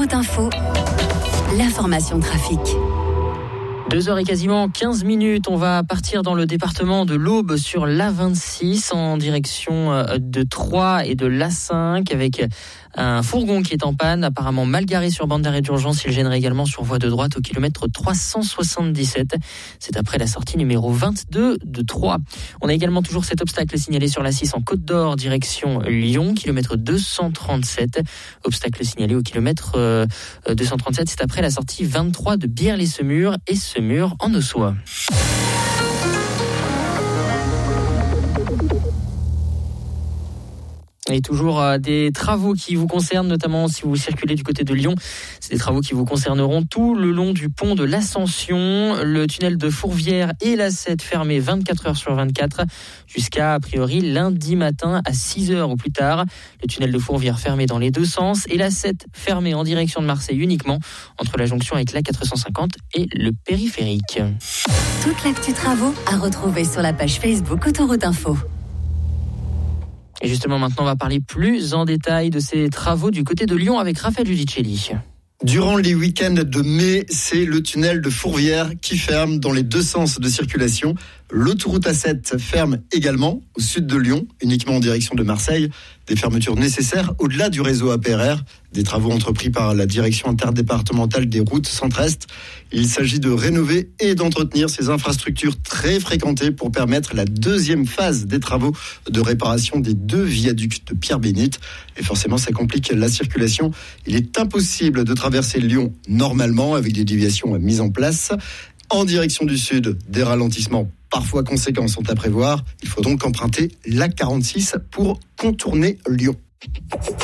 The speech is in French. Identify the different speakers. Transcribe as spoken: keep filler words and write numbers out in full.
Speaker 1: Autoroute Info, l'information trafic.
Speaker 2: Deux heures et quasiment quinze minutes, on va partir dans le département de l'Aube sur l'A vingt-six en direction de Troyes et de l'A cinq avec un fourgon qui est en panne, apparemment mal garé sur bande d'arrêt d'urgence. Il gênerait également sur voie de droite au kilomètre trois cent soixante-dix-sept. C'est après la sortie numéro vingt-deux de Troyes. On a également toujours cet obstacle signalé sur l'A six en Côte d'Or, direction Lyon, kilomètre deux cent trente-sept. Obstacle signalé au kilomètre deux cent trente-sept, c'est après la sortie vingt-trois de Bière-les-Semurs et Semurs en Ossois. Et toujours euh, des travaux qui vous concernent, notamment si vous circulez du côté de Lyon. C'est des travaux qui vous concerneront tout le long du pont de l'Ascension. Le tunnel de Fourvière et l'A sept fermé vingt-quatre heures sur vingt-quatre jusqu'à, a priori, lundi matin à six heures au plus tard. Le tunnel de Fourvière fermé dans les deux sens et l'A sept fermé en direction de Marseille uniquement entre la jonction avec l'A quatre cent cinquante et le périphérique.
Speaker 1: Toute l'actu travaux à retrouver sur la page Facebook Autoroute Info.
Speaker 2: Et justement, maintenant, on va parler plus en détail de ces travaux du côté de Lyon avec Raphaël Giudicelli.
Speaker 3: Durant les week-ends de mai, c'est le tunnel de Fourvière qui ferme dans les deux sens de circulation. L'autoroute A sept ferme également au sud de Lyon, uniquement en direction de Marseille. Des fermetures nécessaires au-delà du réseau A P R R, des travaux entrepris par la direction interdépartementale des routes centre-est. Il s'agit de rénover et d'entretenir ces infrastructures très fréquentées pour permettre la deuxième phase des travaux de réparation des deux viaducs de Pierre-Bénite. Et forcément, ça complique la circulation. Il est impossible de traverser Lyon normalement avec des déviations mises en place. En direction du sud, des ralentissements parfois conséquents sont à prévoir. Il faut donc emprunter l'A quarante-six pour contourner Lyon.